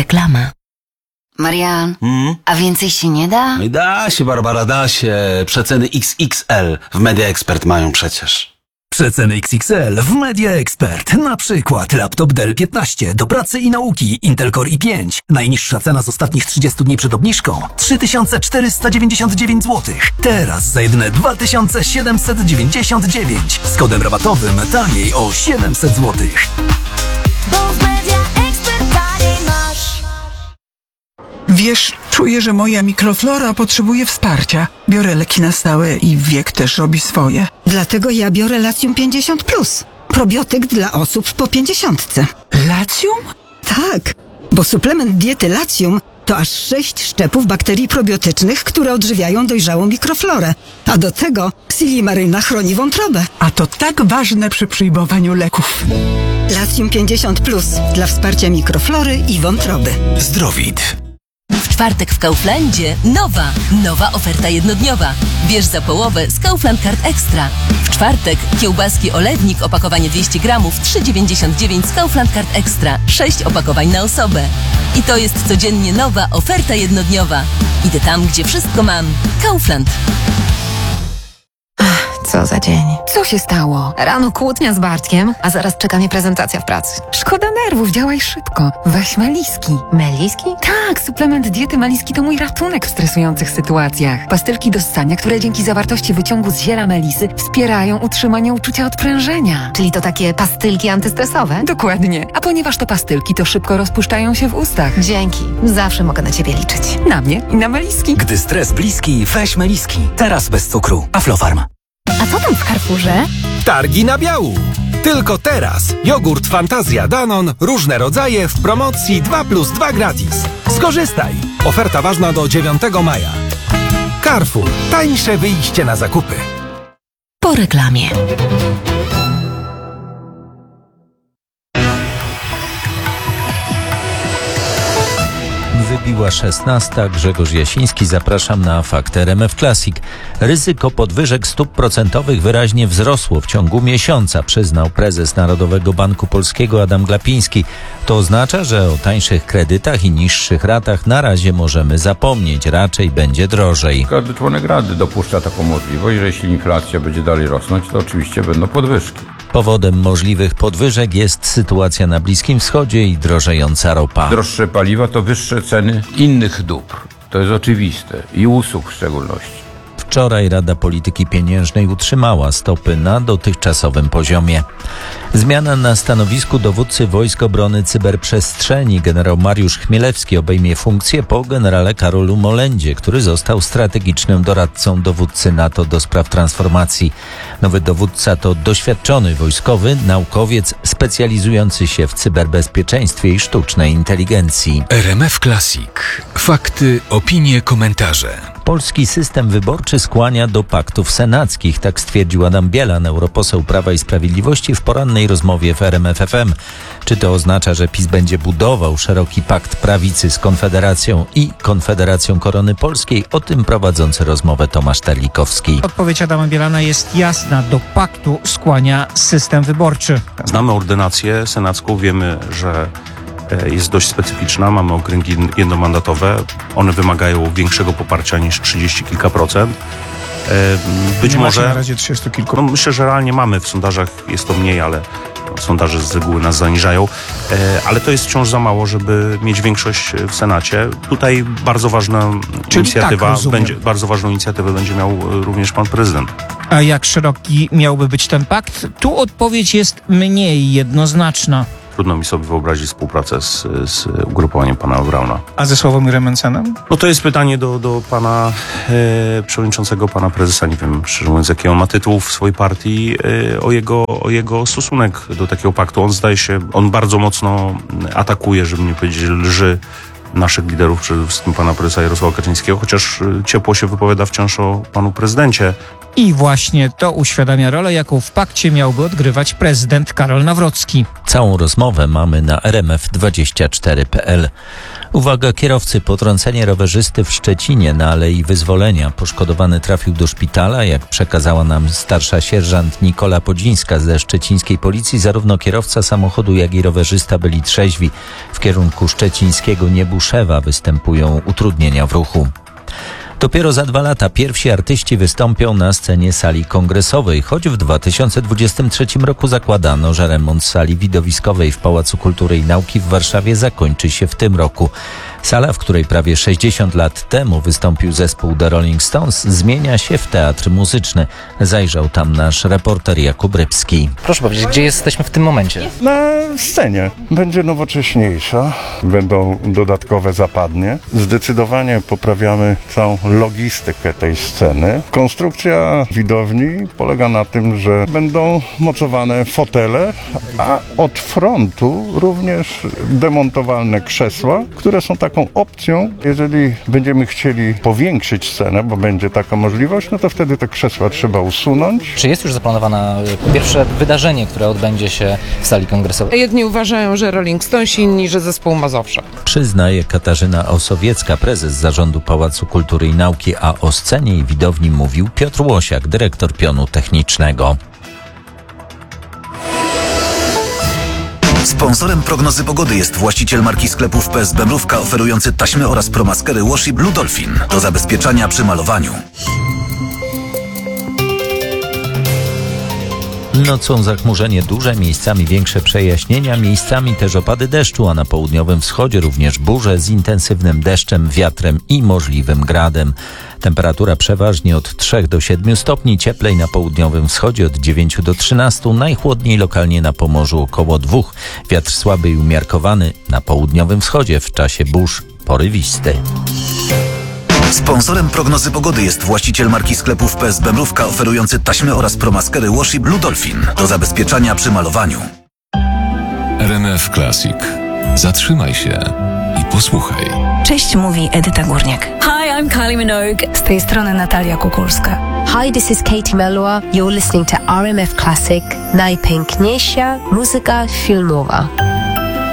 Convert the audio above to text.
Reklama. Marian, a więcej się nie da? Da się, Barbara, da się. Przeceny XXL w Media Expert mają przecież. Przeceny XXL w Media Expert. Na przykład laptop Dell 15 do pracy i nauki Intel Core i5. Najniższa cena z ostatnich 30 dni przed obniżką 3499 zł. Teraz za jedyne 2799. Z kodem rabatowym taniej o 700 zł. Bo w Media Expert taniej masz. Wiesz, czuję, że moja mikroflora potrzebuje wsparcia. Biorę leki na stałe i wiek też robi swoje. Dlatego ja biorę Latium 50+. Probiotyk dla osób po 50. Latium? Tak, bo suplement diety Latium to aż 6 szczepów bakterii probiotycznych, które odżywiają dojrzałą mikroflorę. A do tego silimaryna chroni wątrobę. A to tak ważne przy przyjmowaniu leków. Latium 50+ dla wsparcia mikroflory i wątroby. Zdrowit. W czwartek w Kauflandzie nowa oferta jednodniowa. Bierz za połowę z Kaufland Card Extra. W czwartek kiełbaski olewnik opakowanie 200 gramów 3,99 z Kaufland Card Extra. 6 opakowań na osobę. I to jest codziennie nowa oferta jednodniowa. Idę tam, gdzie wszystko mam. Kaufland. Co za dzień. Co się stało? Rano kłótnia z Bartkiem, a zaraz czeka mnie prezentacja w pracy. Szkoda nerwów, działaj szybko. Weź Meliski. Meliski? Tak, suplement diety Meliski to mój ratunek w stresujących sytuacjach. Pastylki do ssania, które dzięki zawartości wyciągu z ziela melisy wspierają utrzymanie uczucia odprężenia. Czyli to takie pastylki antystresowe? Dokładnie. A ponieważ to pastylki, to szybko rozpuszczają się w ustach. Dzięki. Zawsze mogę na ciebie liczyć. Na mnie i na Meliski. Gdy stres bliski, weź Meliski. Teraz bez cukru. Aflofarm. A co tam w Carrefourze? Targi na biału. Tylko teraz. Jogurt Fantazja Danon, różne rodzaje w promocji 2+2 gratis. Skorzystaj. Oferta ważna do 9 maja. Carrefour. Tańsze wyjście na zakupy. Po reklamie. Wybiła 16. Grzegorz Jasiński. Zapraszam na Fakt RMF Classic. Ryzyko podwyżek stóp procentowych wyraźnie wzrosło w ciągu miesiąca, przyznał prezes Narodowego Banku Polskiego Adam Glapiński. To oznacza, że o tańszych kredytach i niższych ratach na razie możemy zapomnieć. Raczej będzie drożej. Każdy członek Rady dopuszcza taką możliwość, że jeśli inflacja będzie dalej rosnąć, to oczywiście będą podwyżki. Powodem możliwych podwyżek jest sytuacja na Bliskim Wschodzie i drożejąca ropa. Droższe paliwa to wyższe ceny innych dóbr. To jest oczywiste. I usług w szczególności. Wczoraj Rada Polityki Pieniężnej utrzymała stopy na dotychczasowym poziomie. Zmiana na stanowisku dowódcy Wojsk Obrony Cyberprzestrzeni generał Mariusz Chmielewski obejmie funkcję po generale Karolu Molendzie, który został strategicznym doradcą dowódcy NATO do spraw transformacji. Nowy dowódca to doświadczony wojskowy, naukowiec specjalizujący się w cyberbezpieczeństwie i sztucznej inteligencji. RMF Classic. Fakty, opinie, komentarze. Polski system wyborczy skłania do paktów senackich, tak stwierdził Adam Bielan, europoseł Prawa i Sprawiedliwości w porannej rozmowie w RMF FM. Czy to oznacza, że PiS będzie budował szeroki pakt prawicy z Konfederacją i Konfederacją Korony Polskiej? O tym prowadzący rozmowę Tomasz Terlikowski. Odpowiedź Adama Bielana jest jasna. Do paktu skłania system wyborczy. Znamy ordynację senacką, wiemy, że jest dość specyficzna. Mamy okręgi jednomandatowe. One wymagają większego poparcia niż 30 kilka procent. Być może na razie 30 kilku. No, myślę, że realnie mamy. W sondażach jest to mniej, ale sondaże z reguły nas zaniżają. Ale to jest wciąż za mało, żeby mieć większość w Senacie. Tutaj bardzo ważna inicjatywa bardzo ważną inicjatywę będzie miał również pan prezydent. A jak szeroki miałby być ten pakt? Tu odpowiedź jest mniej jednoznaczna. Trudno mi sobie wyobrazić współpracę z ugrupowaniem pana Brauna. A ze Sławomirem Mencenem? No to jest pytanie do pana przewodniczącego, pana prezesa. Nie wiem, szczerze mówiąc, jaki on ma tytuł w swojej partii, o jego stosunek do takiego paktu. On zdaje się, on bardzo mocno atakuje, żeby nie powiedzieć lży naszych liderów, przede wszystkim pana prezesa Jarosława Kaczyńskiego, chociaż ciepło się wypowiada wciąż o panu prezydencie. I właśnie to uświadamia rolę, jaką w pakcie miałby odgrywać prezydent Karol Nawrocki. Całą rozmowę mamy na rmf24.pl. Uwaga kierowcy, potrącenie rowerzysty w Szczecinie na Alei Wyzwolenia. Poszkodowany trafił do szpitala. Jak przekazała nam starsza sierżant Nikola Podzińska ze szczecińskiej policji, zarówno kierowca samochodu, jak i rowerzysta byli trzeźwi. W kierunku szczecińskiego Niebuszewa występują utrudnienia w ruchu. Dopiero za 2 lata pierwsi artyści wystąpią na scenie sali kongresowej, choć w 2023 roku zakładano, że remont sali widowiskowej w Pałacu Kultury i Nauki w Warszawie zakończy się w tym roku. Sala, w której prawie 60 lat temu wystąpił zespół The Rolling Stones, zmienia się w teatr muzyczny. Zajrzał tam nasz reporter Jakub Rybski. Proszę powiedzieć, gdzie jesteśmy w tym momencie? Na scenie. Będzie nowocześniejsza, będą dodatkowe zapadnie. Zdecydowanie poprawiamy całą logistykę tej sceny. Konstrukcja widowni polega na tym, że będą mocowane fotele, a od frontu również demontowalne krzesła, które są taką opcją. Jeżeli będziemy chcieli powiększyć scenę, bo będzie taka możliwość, no to wtedy te krzesła trzeba usunąć. Czy jest już zaplanowane pierwsze wydarzenie, które odbędzie się w sali kongresowej? Jedni uważają, że Rolling Stones, inni, że zespół Mazowsza. Przyznaje Katarzyna Osowiecka, prezes Zarządu Pałacu Kultury i Nauki, a o scenie i widowni mówił Piotr Łosiak, dyrektor pionu technicznego. Sponsorem prognozy pogody jest właściciel marki sklepów PSB Mrówka, oferujący taśmy oraz promaskery Washi Blue Dolphin do zabezpieczania przy malowaniu. Nocą zachmurzenie duże, miejscami większe przejaśnienia, miejscami też opady deszczu, a na południowym wschodzie również burze z intensywnym deszczem, wiatrem i możliwym gradem. Temperatura przeważnie od 3 do 7 stopni, cieplej na południowym wschodzie od 9 do 13, najchłodniej lokalnie na Pomorzu około 2. Wiatr słaby i umiarkowany na południowym wschodzie, w czasie burz porywisty. Sponsorem prognozy pogody jest właściciel marki sklepów PSB Mrówka, oferujący taśmy oraz promaskery Washi Blue Dolphin do zabezpieczania przy malowaniu. RMF Classic. Zatrzymaj się i posłuchaj. Cześć, mówi Edyta Górniak. Hi, I'm Kylie Minogue. Z tej strony Natalia Kukulska. Hi, this is Katie Melua. You're listening to RMF Classic. Najpiękniejsza muzyka filmowa.